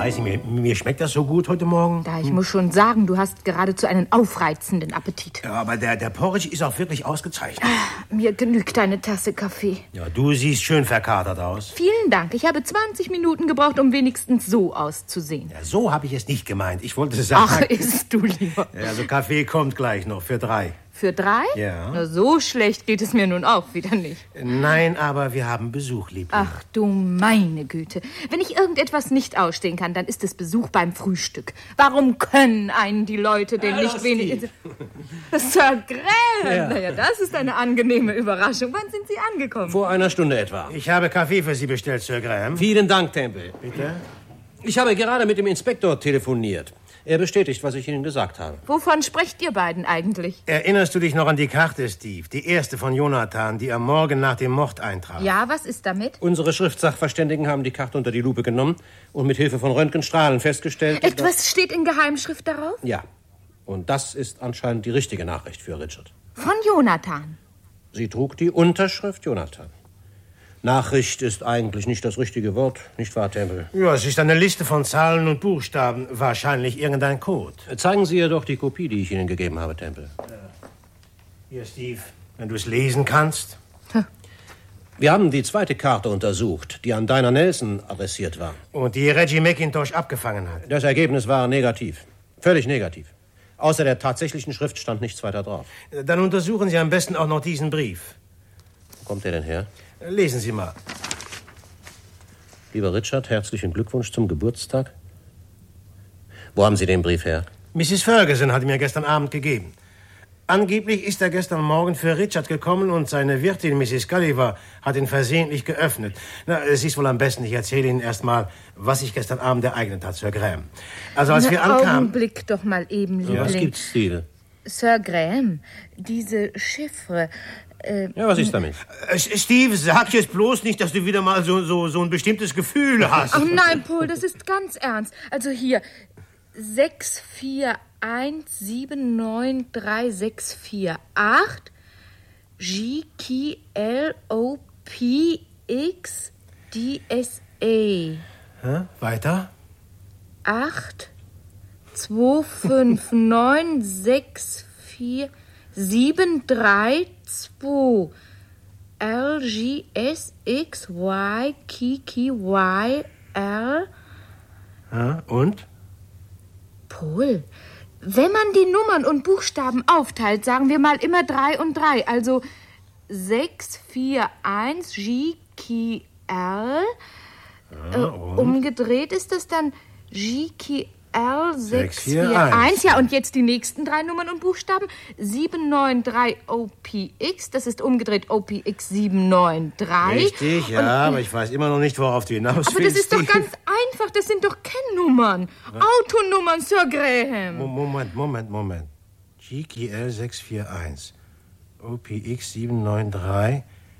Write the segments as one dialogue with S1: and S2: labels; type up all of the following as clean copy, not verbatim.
S1: weiß nicht, mir schmeckt das so gut heute Morgen.
S2: Da, ich muss schon sagen, du hast geradezu einen aufreizenden Appetit.
S1: Ja, aber der Porridge ist auch wirklich ausgezeichnet.
S2: Mir genügt eine Tasse Kaffee.
S1: Ja, du siehst schön verkatert aus.
S2: Vielen Dank. Ich habe 20 Minuten gebraucht, um wenigstens so auszusehen.
S1: Ja, so habe ich es nicht gemeint. Ich wollte sagen...
S2: Ach, isst du lieber.
S1: Ja, also Kaffee kommt gleich noch für 3.
S2: Für 3?
S1: Ja.
S2: Na, so schlecht geht es mir nun auch wieder nicht.
S1: Nein, aber wir haben Besuch, Liebling.
S2: Ach du meine Güte. Wenn ich irgendetwas nicht ausstehen kann, dann ist es Besuch beim Frühstück. Warum können einen die Leute denn nicht wenig... Sir Graham!
S3: Ja.
S2: Naja, das ist eine angenehme Überraschung. Wann sind Sie angekommen?
S3: Vor einer Stunde etwa.
S1: Ich habe Kaffee für Sie bestellt, Sir Graham.
S3: Vielen Dank, Temple.
S1: Bitte?
S3: Ich habe gerade mit dem Inspektor telefoniert. Er bestätigt, was ich Ihnen gesagt habe.
S2: Wovon sprecht ihr beiden eigentlich?
S1: Erinnerst du dich noch an die Karte, Steve? Die erste von Jonathan, die am Morgen nach dem Mord eintraf.
S2: Ja, was ist damit?
S3: Unsere Schriftsachverständigen haben die Karte unter die Lupe genommen und mit Hilfe von Röntgenstrahlen festgestellt...
S2: Etwas steht in Geheimschrift darauf?
S3: Ja. Und das ist anscheinend die richtige Nachricht für Richard.
S2: Von Jonathan?
S3: Sie trug die Unterschrift Jonathan. Nachricht ist eigentlich nicht das richtige Wort, nicht wahr, Temple?
S1: Ja, es ist eine Liste von Zahlen und Buchstaben. Wahrscheinlich irgendein Code.
S3: Zeigen Sie ihr doch die Kopie, die ich Ihnen gegeben habe, Temple.
S1: Hier, Steve, wenn du es lesen kannst.
S3: Wir haben die zweite Karte untersucht, die an Dinah Nelson adressiert war.
S1: Und die Reggie McIntosh abgefangen hat.
S3: Das Ergebnis war negativ. Völlig negativ. Außer der tatsächlichen Schrift stand nichts weiter drauf.
S1: Dann untersuchen Sie am besten auch noch diesen Brief.
S3: Wo kommt der denn her?
S1: Lesen Sie mal.
S3: Lieber Richard, herzlichen Glückwunsch zum Geburtstag. Wo haben Sie den Brief her?
S1: Mrs. Ferguson hat ihn mir gestern Abend gegeben. Angeblich ist er gestern Morgen für Richard gekommen und seine Wirtin, Mrs. Gulliver, hat ihn versehentlich geöffnet. Na, es ist wohl am besten, ich erzähle Ihnen erst mal, was sich gestern Abend ereignet hat, Sir Graham. Also, als wir ankamen...
S2: Augenblick doch mal eben, Liebling.
S3: Was gibt's, Steve?
S2: Sir Graham, diese Chiffre...
S3: Ja, was ist damit?
S1: Steve, sag jetzt bloß nicht, dass du wieder mal so ein bestimmtes Gefühl hast.
S2: Ach nein, Paul, das ist ganz ernst. Also hier, 641793648 GKLOPXDSA.
S1: Weiter?
S2: 825964732 LGSXYKKYL.
S1: Und?
S2: Paul, wenn man die Nummern und Buchstaben aufteilt, sagen wir mal immer 3 und 3, also 641 GKL. Umgedreht ist das dann GKL 641. Ja, und jetzt die nächsten 3 Nummern und Buchstaben. 793 OPX, das ist umgedreht OPX 793.
S1: Richtig, ja, aber ich weiß immer noch nicht, worauf du hinaus willst.
S2: Aber das ist doch ganz einfach, das sind doch Kennnummern. Autonummern, Sir Graham.
S1: Moment. GKL 641, OPX 793,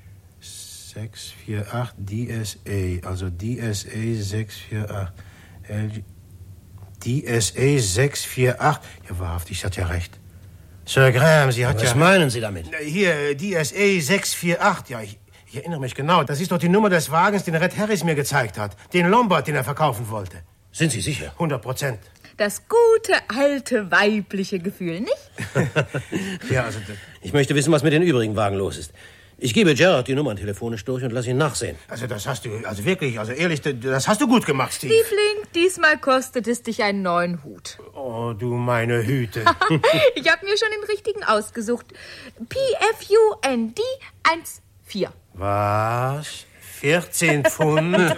S1: 648 DSA, also DSA 648, DSA 648. Ja, wahrhaftig, ich hatte ja recht. Sir Graham, Sie hat
S3: Was meinen Sie damit?
S1: Hier, DSA 648. Ja, ich erinnere mich genau. Das ist doch die Nummer des Wagens, den Red Harris mir gezeigt hat. Den Lombard, den er verkaufen wollte.
S3: Sind Sie sicher?
S1: 100%.
S2: Das gute, alte, weibliche Gefühl, nicht?
S1: Ja, also...
S3: Ich möchte wissen, was mit den übrigen Wagen los ist. Ich gebe Gerard die Nummern telefonisch durch und lasse ihn nachsehen.
S1: Also das hast du, also wirklich, also ehrlich, das hast du gut gemacht, Steve.
S2: Liebling, diesmal kostet es dich einen neuen Hut.
S1: Oh, du meine Hüte.
S2: Ich habe mir schon den richtigen ausgesucht. PFUND 14.
S1: Was? 14 Pfund?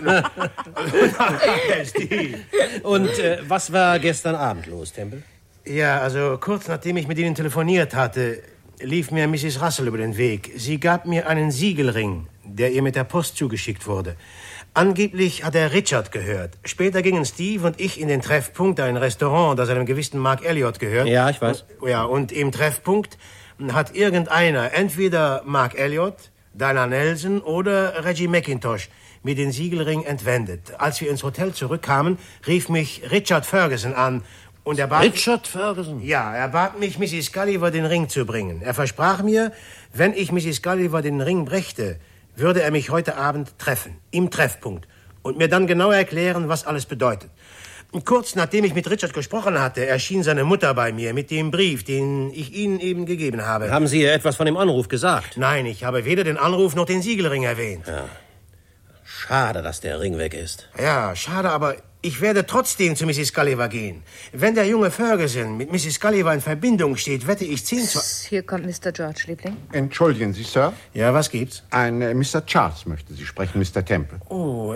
S1: Steve.
S3: Und was war gestern Abend los, Temple?
S1: Ja, also kurz nachdem ich mit Ihnen telefoniert hatte, lief mir Mrs. Russell über den Weg. Sie gab mir einen Siegelring, der ihr mit der Post zugeschickt wurde. Angeblich hat er Richard gehört. Später gingen Steve und ich in den Treffpunkt, ein Restaurant, das einem gewissen Mark Elliott gehört.
S3: Ja, ich weiß.
S1: Und im Treffpunkt hat irgendeiner, entweder Mark Elliott, Dinah Nelson oder Reggie McIntosh, mir den Siegelring entwendet. Als wir ins Hotel zurückkamen, rief mich Richard Ferguson an. Und er bat
S3: Richard Ferguson?
S1: Ja, er bat mich, Mrs. Gulliver den Ring zu bringen. Er versprach mir, wenn ich Mrs. Gulliver den Ring brächte, würde er mich heute Abend treffen, im Treffpunkt. und mir dann genau erklären, was alles bedeutet. Kurz nachdem ich mit Richard gesprochen hatte, erschien seine Mutter bei mir mit dem Brief, den ich Ihnen eben gegeben habe.
S3: Haben Sie ihr etwas von dem Anruf gesagt?
S1: Nein, ich habe weder den Anruf noch den Siegelring erwähnt.
S3: Ja. Schade, dass der Ring weg ist.
S1: Ja, schade, aber ich werde trotzdem zu Mrs. Gulliver gehen. Wenn der junge Ferguson mit Mrs. Gulliver in Verbindung steht, wette ich 10 zu...
S2: Hier kommt Mr. George, Liebling.
S4: Entschuldigen Sie, Sir.
S1: Ja, was gibt's?
S4: Ein Mr. Charles möchte Sie sprechen, Mr. Temple.
S1: Oh,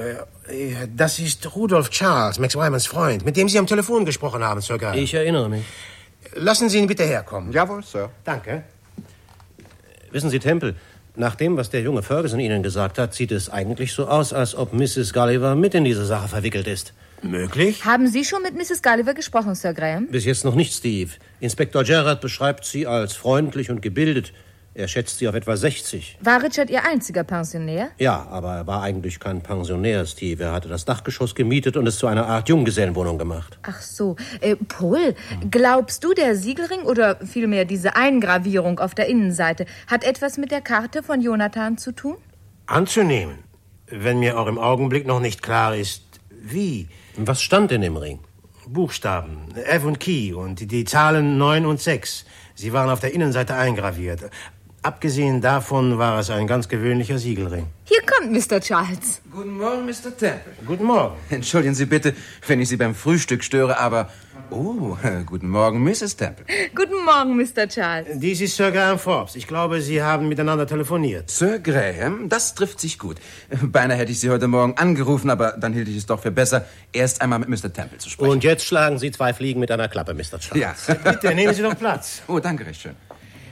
S1: das ist Rudolph Charles, Max Wymans Freund, mit dem Sie am Telefon gesprochen haben, Sir Graham.
S3: Ich erinnere mich.
S1: Lassen Sie ihn bitte herkommen.
S4: Jawohl, Sir.
S1: Danke.
S3: Wissen Sie, Temple, nach dem, was der junge Ferguson Ihnen gesagt hat, sieht es eigentlich so aus, als ob Mrs. Gulliver mit in diese Sache verwickelt ist.
S1: Möglich?
S2: Haben Sie schon mit Mrs. Gulliver gesprochen, Sir Graham?
S3: Bis jetzt noch nicht, Steve. Inspektor Gerard beschreibt sie als freundlich und gebildet. Er schätzt sie auf etwa 60.
S2: War Richard Ihr einziger Pensionär?
S3: Ja, aber er war eigentlich kein Pensionär, Steve. Er hatte das Dachgeschoss gemietet und es zu einer Art Junggesellenwohnung gemacht.
S2: Ach so. Paul, glaubst du, der Siegelring oder vielmehr diese Eingravierung auf der Innenseite hat etwas mit der Karte von Jonathan zu tun?
S1: Anzunehmen, wenn mir auch im Augenblick noch nicht klar ist, wie.
S3: Was stand denn im Ring?
S1: Buchstaben, F und Key und die Zahlen 9 und 6. Sie waren auf der Innenseite eingraviert. Abgesehen davon war es ein ganz gewöhnlicher Siegelring.
S2: Hier kommt Mr. Charles.
S5: Guten Morgen, Mr. Temple.
S1: Guten Morgen.
S5: Entschuldigen Sie bitte, wenn ich Sie beim Frühstück störe, aber... Oh, guten Morgen, Mrs. Temple.
S2: Guten Morgen, Mr. Charles.
S1: Dies ist Sir Graham Forbes. Ich glaube, Sie haben miteinander telefoniert.
S5: Sir Graham, das trifft sich gut. Beinahe hätte ich Sie heute Morgen angerufen, aber dann hielt ich es doch für besser, erst einmal mit Mr. Temple zu sprechen.
S3: Und jetzt schlagen Sie 2 Fliegen mit einer Klappe, Mr. Charles.
S5: Ja.
S1: Bitte, nehmen Sie doch Platz.
S5: Oh, danke recht schön.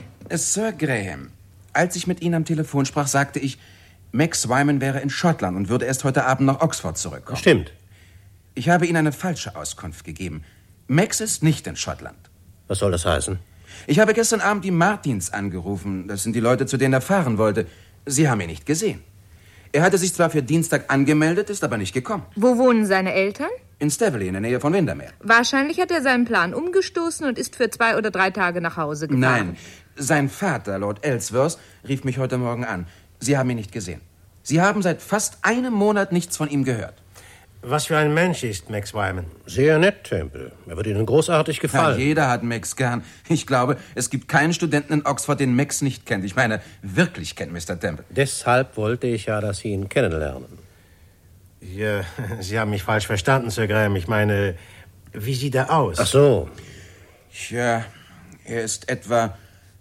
S5: Sir Graham, als ich mit Ihnen am Telefon sprach, sagte ich, Max Wyman wäre in Schottland und würde erst heute Abend nach Oxford zurückkommen.
S3: Stimmt.
S5: Ich habe Ihnen eine falsche Auskunft gegeben. Max ist nicht in Schottland.
S3: Was soll das heißen?
S5: Ich habe gestern Abend die Martins angerufen. Das sind die Leute, zu denen er fahren wollte. Sie haben ihn nicht gesehen. Er hatte sich zwar für Dienstag angemeldet, ist aber nicht gekommen.
S2: Wo wohnen seine Eltern?
S5: In Staveley, in der Nähe von Windermere.
S2: Wahrscheinlich hat er seinen Plan umgestoßen und ist für 2 oder 3 Tage nach Hause gefahren.
S5: Nein, sein Vater, Lord Ellsworth, rief mich heute Morgen an. Sie haben ihn nicht gesehen. Sie haben seit fast einem Monat nichts von ihm gehört.
S1: Was für ein Mensch ist Max Wyman?
S3: Sehr nett, Temple. Er wird Ihnen großartig gefallen.
S5: Ja, jeder hat Max gern. Ich glaube, es gibt keinen Studenten in Oxford, den Max nicht kennt. Ich meine, wirklich kennt Mr. Temple.
S3: Deshalb wollte ich ja, dass Sie ihn kennenlernen.
S1: Ja, Sie haben mich falsch verstanden, Sir Graham. Ich meine, wie sieht er aus?
S3: Ach so.
S5: Tja, er ist etwa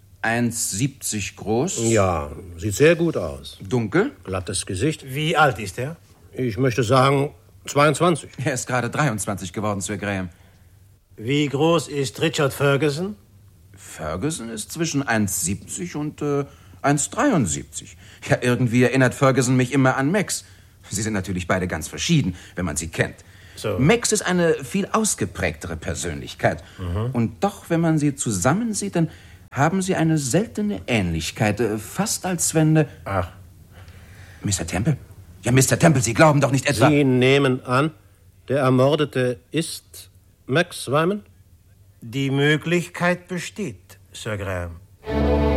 S5: 1,70 groß.
S3: Ja, sieht sehr gut aus.
S5: Dunkel.
S3: Glattes Gesicht.
S1: Wie alt ist er?
S3: Ich möchte sagen 22.
S5: Er ist gerade 23 geworden, Sir Graham.
S1: Wie groß ist Richard Ferguson?
S5: Ferguson ist zwischen 1,70 und 1,73. Ja, irgendwie erinnert Ferguson mich immer an Max. Sie sind natürlich beide ganz verschieden, wenn man sie kennt.
S1: So.
S5: Max ist eine viel ausgeprägtere Persönlichkeit. Und doch, wenn man sie zusammen sieht, dann haben sie eine seltene Ähnlichkeit. Fast als wenn...
S1: Ach.
S5: Mr. Temple? Ja, Mr. Temple, Sie glauben doch nicht etwa...
S3: Sie nehmen an, der Ermordete ist Max Wyman?
S1: Die Möglichkeit besteht, Sir Graham.